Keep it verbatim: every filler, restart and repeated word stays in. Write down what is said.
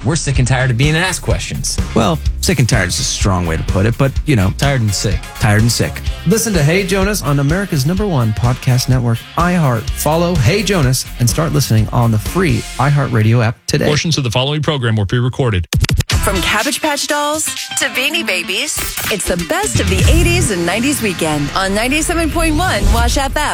We're sick and tired of being asked questions. Well, sick and tired is a strong way to put it, but, you know, Tired and sick. tired and sick. Listen to Hey Jonas on America's number one podcast network, iHeart. Follow Hey Jonas and start listening on the free iHeartRadio app today. Portions of the following program were pre-recorded. From Cabbage Patch Dolls to Beanie Babies, it's the best of the eighties and nineties weekend on ninety-seven point one Wash F M.